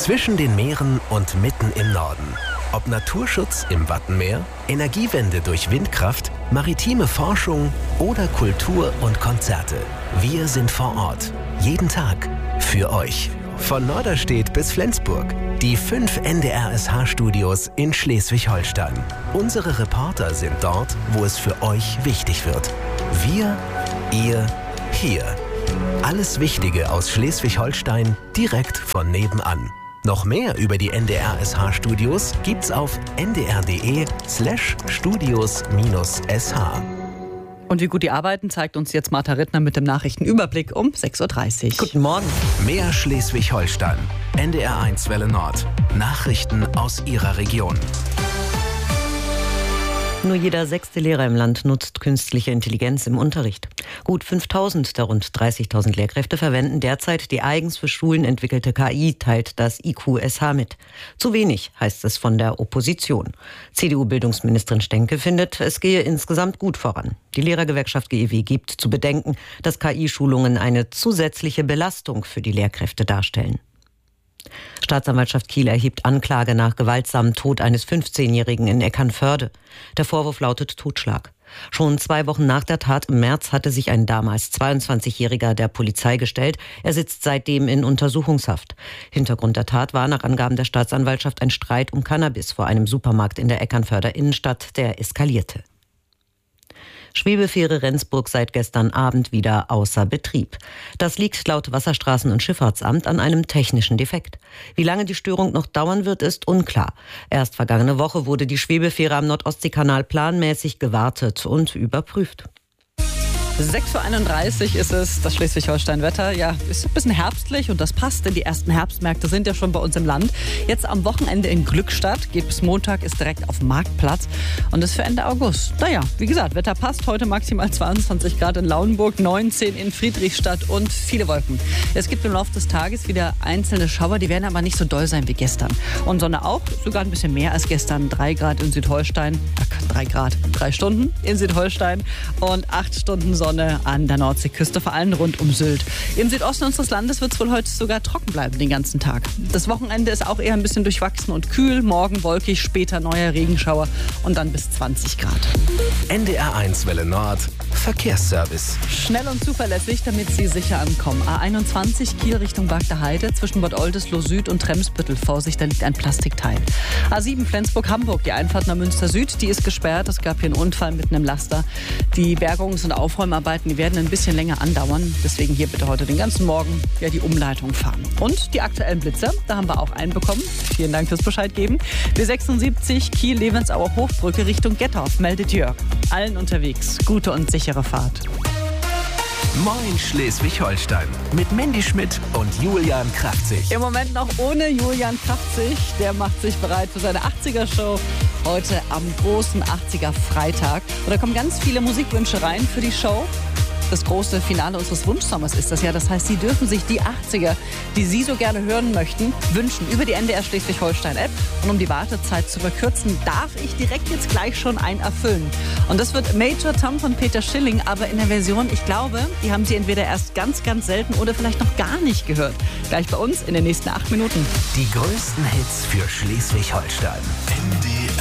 Zwischen den Meeren und mitten im Norden. Ob Naturschutz im Wattenmeer, Energiewende durch Windkraft, maritime Forschung oder Kultur und Konzerte. Wir sind vor Ort. Jeden Tag. Für euch. Von Norderstedt bis Flensburg. Die 5 NDR-SH-Studios in Schleswig-Holstein. Unsere Reporter sind dort, wo es für euch wichtig wird. Wir, ihr, hier. Alles Wichtige aus Schleswig-Holstein direkt von nebenan. Noch mehr über die NDR-SH-Studios gibt's auf ndr.de/studios-sh. Und wie gut die arbeiten, zeigt uns jetzt Martha Rittner mit dem Nachrichtenüberblick um 6:30 Uhr. Guten Morgen. Mehr Schleswig-Holstein. NDR1 Welle Nord. Nachrichten aus Ihrer Region. Nur jeder 6. Lehrer im Land nutzt künstliche Intelligenz im Unterricht. Gut 5.000 der rund 30.000 Lehrkräfte verwenden derzeit die eigens für Schulen entwickelte KI, teilt das IQSH mit. Zu wenig, heißt es von der Opposition. CDU-Bildungsministerin Stenke findet, es gehe insgesamt gut voran. Die Lehrergewerkschaft GEW gibt zu bedenken, dass KI-Schulungen eine zusätzliche Belastung für die Lehrkräfte darstellen. Staatsanwaltschaft Kiel erhebt Anklage nach gewaltsamen Tod eines 15-Jährigen in Eckernförde. Der Vorwurf lautet Totschlag. Schon 2 Wochen nach der Tat im März hatte sich ein damals 22-Jähriger der Polizei gestellt. Er sitzt seitdem in Untersuchungshaft. Hintergrund der Tat war nach Angaben der Staatsanwaltschaft ein Streit um Cannabis vor einem Supermarkt in der Eckernförder Innenstadt, der eskalierte. Schwebefähre Rendsburg seit gestern Abend wieder außer Betrieb. Das liegt laut Wasserstraßen- und Schifffahrtsamt an einem technischen Defekt. Wie lange die Störung noch dauern wird, ist unklar. Erst vergangene Woche wurde die Schwebefähre am Nordostseekanal planmäßig gewartet und überprüft. 6:31 Uhr ist es, das Schleswig-Holstein-Wetter. Ja, ist ein bisschen herbstlich und das passt, denn die ersten Herbstmärkte sind ja schon bei uns im Land. Jetzt am Wochenende in Glückstadt, geht bis Montag, ist direkt auf dem Marktplatz und ist für Ende August. Naja, wie gesagt, Wetter passt. Heute maximal 22 Grad in Lauenburg, 19 in Friedrichstadt und viele Wolken. Es gibt im Laufe des Tages wieder einzelne Schauer, die werden aber nicht so doll sein wie gestern. Und Sonne auch, sogar ein bisschen mehr als gestern. 3 Grad in Südholstein, 3 Stunden in Südholstein und 8 Stunden Sonne an der Nordseeküste, vor allem rund um Sylt. Im Südosten unseres Landes wird es wohl heute sogar trocken bleiben den ganzen Tag. Das Wochenende ist auch eher ein bisschen durchwachsen und kühl. Morgen wolkig, später neuer Regenschauer und dann bis 20 Grad. NDR1 Welle Nord. Verkehrsservice. Schnell und zuverlässig, damit Sie sicher ankommen. A21 Kiel Richtung Bagder Heide zwischen Bad Oldesloe Süd und Tremsbüttel. Vorsicht, da liegt ein Plastikteil. A7 Flensburg-Hamburg, die Einfahrt nach Münster Süd, die ist gesperrt. Es gab hier einen Unfall mit einem Laster. Die Bergungs- und Aufräumarbeiten, die werden ein bisschen länger andauern. Deswegen hier bitte heute den ganzen Morgen die Umleitung fahren. Und die aktuellen Blitzer, da haben wir auch einen bekommen. Vielen Dank fürs Bescheid geben. B76 Kiel-Levensauer Hochbrücke Richtung Gettorf, meldet Jörg. Allen unterwegs gute und sichere Fahrt. Moin Schleswig-Holstein mit Mandy Schmidt und Julian Kraftzig. Im Moment noch ohne Julian Kraftzig. Der macht sich bereit für seine 80er-Show. Heute am großen 80er-Freitag. Und da kommen ganz viele Musikwünsche rein für die Show. Das große Finale unseres Wunschsommers ist das ja. Das heißt, Sie dürfen sich die 80er, die Sie so gerne hören möchten, wünschen über die NDR Schleswig-Holstein-App. Und um die Wartezeit zu verkürzen, darf ich direkt jetzt gleich schon einen erfüllen. Und das wird Major Tom von Peter Schilling, aber in der Version, ich glaube, die haben Sie entweder erst ganz, ganz selten oder vielleicht noch gar nicht gehört. Gleich bei uns in den nächsten 8 Minuten. Die größten Hits für Schleswig-Holstein. NDR